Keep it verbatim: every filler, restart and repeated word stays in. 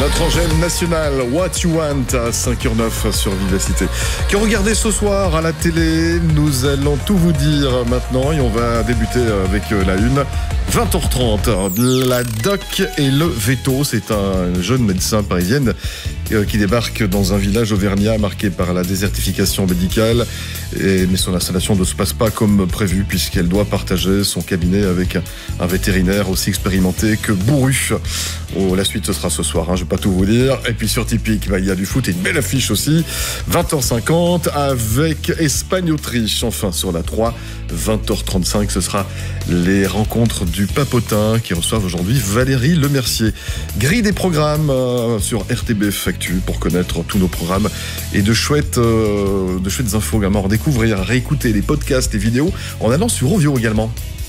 Notre angèle nationale, What You Want, à cinq heures neuf sur Vivacité. Que regardez ce soir à la télé, nous allons tout vous dire maintenant et on va débuter avec la une. vingt heures trente, la doc et le veto, c'est un jeune médecin parisienne qui débarque dans un village auvergnat marqué par la désertification médicale. Et, mais son installation ne se passe pas comme prévu puisqu'elle doit partager son cabinet avec un vétérinaire aussi expérimenté que bourru. Oh, la suite ce sera ce soir, hein, je ne vais pas tout vous dire. Et puis sur Tipeee, bah, il y a du foot et une belle affiche aussi. vingt heures cinquante avec Espagne-Autriche. Enfin sur la trois, vingt heures trente-cinq, ce sera les rencontres du Papotin qui reçoivent aujourd'hui Valérie Lemercier. Grille des programmes euh, sur R T B F Actu pour connaître tous nos programmes et de chouettes, euh, de chouettes infos également. Découvrir, réécouter les podcasts et vidéos en allant sur Rovio également.